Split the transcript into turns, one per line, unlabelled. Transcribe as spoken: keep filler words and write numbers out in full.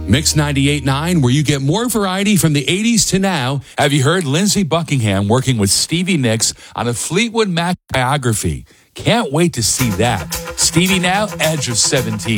Mix ninety-eight point nine, where you get more variety from the eighties to now.
Have you heard Lindsey Buckingham working with Stevie Nicks on a Fleetwood Mac biography? Can't wait to see that. Stevie now, Edge of seventeen.